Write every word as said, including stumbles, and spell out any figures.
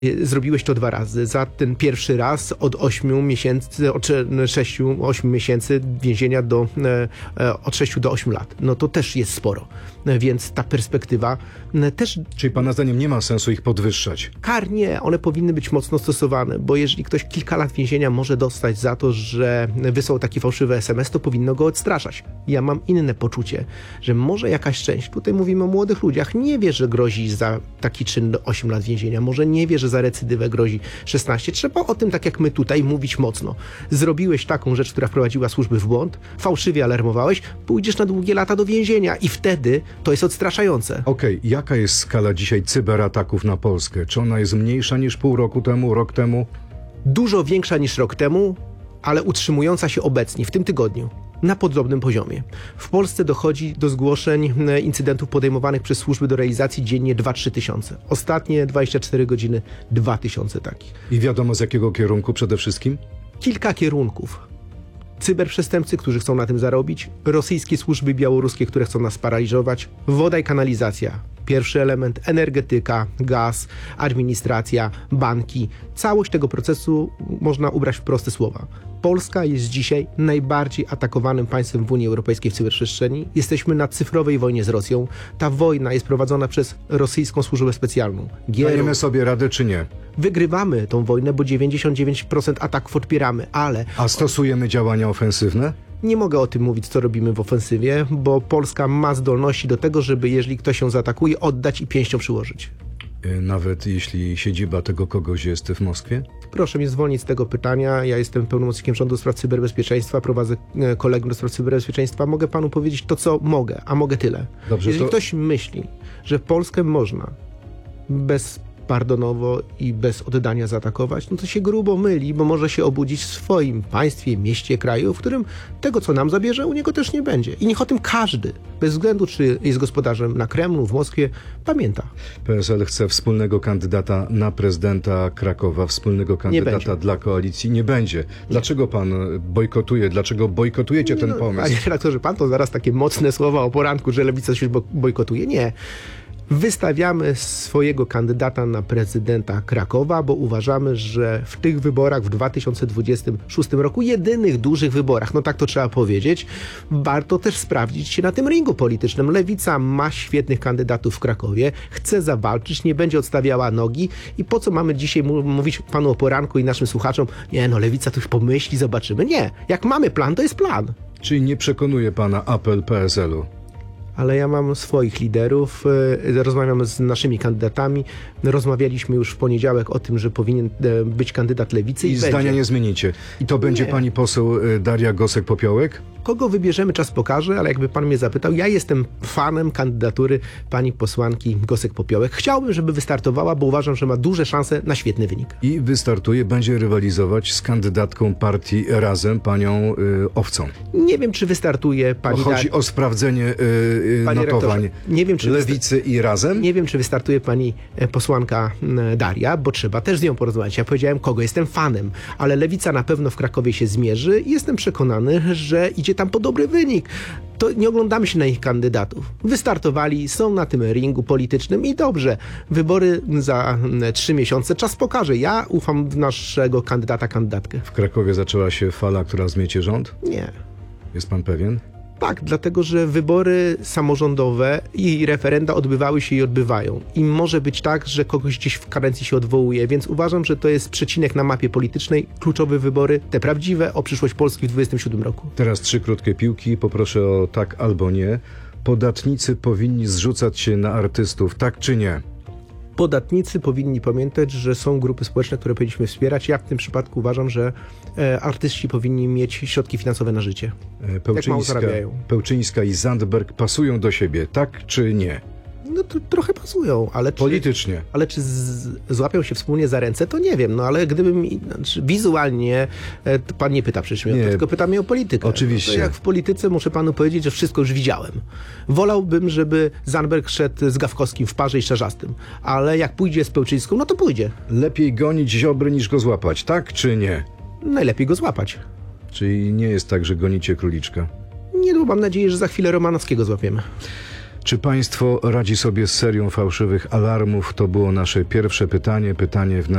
Zrobiłeś to dwa razy. Za ten pierwszy raz od ośmiu miesięcy, od sześciu, ośmiu miesięcy więzienia do, od sześciu do ośmiu lat. No to też jest sporo. Więc ta perspektywa też... Czyli pana zdaniem nie ma sensu ich podwyższać? Kar nie, one powinny być mocno stosowane, bo jeżeli ktoś kilka lat więzienia może dostać za to, że wysłał taki fałszywy es em es, to powinno go odstraszać. Ja mam inne poczucie, że może jakaś część, tutaj mówimy o młodych ludziach, nie wie, że grozi za taki czyn osiem lat więzienia, może nie wie, że za recydywę grozi szesnaście. Trzeba o tym, tak jak my tutaj, mówić mocno. Zrobiłeś taką rzecz, która wprowadziła służby w błąd, fałszywie alarmowałeś, pójdziesz na długie lata do więzienia i wtedy to jest odstraszające. Okej, okay. Jaka jest skala dzisiaj cyberataków na Polskę? Czy ona jest mniejsza niż pół roku temu, rok temu? Dużo większa niż rok temu, ale utrzymująca się obecnie, w tym tygodniu, na podobnym poziomie. W Polsce dochodzi do zgłoszeń incydentów podejmowanych przez służby do realizacji dziennie dwa trzy tysiące. Ostatnie dwadzieścia cztery godziny dwa tysiące takich. I wiadomo z jakiego kierunku przede wszystkim? Kilka kierunków. Cyberprzestępcy, którzy chcą na tym zarobić, rosyjskie służby białoruskie, które chcą nas sparaliżować, woda i kanalizacja. Pierwszy element, energetyka, gaz, administracja, banki. Całość tego procesu można ubrać w proste słowa. Polska jest dzisiaj najbardziej atakowanym państwem w Unii Europejskiej w cyberprzestrzeni. Jesteśmy na cyfrowej wojnie z Rosją. Ta wojna jest prowadzona przez rosyjską służbę specjalną. Gierą. Dajemy sobie radę czy nie? Wygrywamy tą wojnę, bo dziewięćdziesiąt dziewięć procent ataków odpieramy, ale... A stosujemy działania ofensywne? Nie mogę o tym mówić, co robimy w ofensywie, bo Polska ma zdolności do tego, żeby jeżeli ktoś ją zaatakuje, oddać i pięścią przyłożyć. Nawet jeśli siedziba tego kogoś jest w Moskwie? Proszę mnie zwolnić z tego pytania. Ja jestem pełnomocnikiem rządu do spraw cyberbezpieczeństwa, prowadzę kolegium do spraw cyberbezpieczeństwa. Mogę panu powiedzieć to, co mogę, a mogę tyle. Dobrze, jeżeli to... ktoś myśli, że Polskę można bez pardonowo i bez oddania zaatakować, no to się grubo myli, bo może się obudzić w swoim państwie, mieście, kraju, w którym tego, co nam zabierze, u niego też nie będzie. I niech o tym każdy, bez względu czy jest gospodarzem na Kremlu, w Moskwie, pamięta. P S L chce wspólnego kandydata na prezydenta Krakowa, wspólnego kandydata dla koalicji. Nie będzie. Dlaczego pan bojkotuje? Dlaczego bojkotujecie ten no, pomysł? Panie redaktorze, pan to zaraz takie mocne słowa o poranku, że Lewica się bojkotuje. Nie. Wystawiamy swojego kandydata na prezydenta Krakowa, bo uważamy, że w tych wyborach w dwa tysiące dwudziestym szóstym roku, jedynych dużych wyborach, no tak to trzeba powiedzieć, warto też sprawdzić się na tym ringu politycznym. Lewica ma świetnych kandydatów w Krakowie, chce zawalczyć, nie będzie odstawiała nogi i po co mamy dzisiaj mówić panu o poranku i naszym słuchaczom, nie no, Lewica to już pomyśli, zobaczymy. Nie, jak mamy plan, to jest plan. Czyli nie przekonuje pana apel P S L u? Ale ja mam swoich liderów, rozmawiam z naszymi kandydatami, rozmawialiśmy już w poniedziałek o tym, że powinien być kandydat Lewicy. I, I zdania będzie. nie zmienicie. I to będzie nie. pani poseł Daria Gosek-Popiołek? Kogo wybierzemy, czas pokaże, ale jakby pan mnie zapytał, ja jestem fanem kandydatury pani posłanki Gosek-Popiołek. Chciałbym, żeby wystartowała, bo uważam, że ma duże szanse na świetny wynik. I wystartuje, będzie rywalizować z kandydatką partii Razem, panią y, Owcą. Nie wiem, czy wystartuje pani... Chodzi Dar... o sprawdzenie y, y, notowań nie wiem, czy Lewicy wysta... i Razem? Nie wiem, czy wystartuje pani posłanka Daria, bo trzeba też z nią porozmawiać. Ja powiedziałem, kogo jestem fanem, ale Lewica na pewno w Krakowie się zmierzy i jestem przekonany, że idzie tam po dobry wynik. To nie oglądamy się na ich kandydatów. Wystartowali, są na tym ringu politycznym i dobrze. Wybory za trzy miesiące, czas pokaże. Ja ufam w naszego kandydata, kandydatkę. W Krakowie zaczęła się fala, która zmiecie rząd? Nie. Jest pan pewien? Tak, dlatego że wybory samorządowe i referenda odbywały się i odbywają. I może być tak, że kogoś gdzieś w kadencji się odwołuje, więc uważam, że to jest przecinek na mapie politycznej. Kluczowe wybory, te prawdziwe, o przyszłość Polski w dwudziestym siódmym roku. Teraz trzy krótkie piłki, poproszę o tak albo nie. Podatnicy powinni zrzucać się na artystów, tak czy nie? Podatnicy powinni pamiętać, że są grupy społeczne, które powinniśmy wspierać. Ja w tym przypadku uważam, że e, artyści powinni mieć środki finansowe na życie. Pełczyńska, Jak mało zarabiają. Pełczyńska i Zandberg pasują do siebie, tak czy nie? No to trochę pasują, ale czy, politycznie. Ale czy z, złapią się wspólnie za ręce, to nie wiem. No ale gdybym znaczy, wizualnie, to pan nie pyta przecież mnie o to, tylko pyta mnie o politykę. Oczywiście. No to jak w polityce muszę panu powiedzieć, że wszystko już widziałem. Wolałbym, żeby Zandberg szedł z Gawkowskim w parze i Czarzastym, ale jak pójdzie z Pełczyńską, no to pójdzie. Lepiej gonić Ziobry niż go złapać, tak czy nie? Najlepiej go złapać. Czyli nie jest tak, że gonicie króliczka? Nie, no mam nadzieję, że za chwilę Romanowskiego złapiemy. Czy państwo radzi sobie z serią fałszywych alarmów? To było nasze pierwsze pytanie. Pytanie w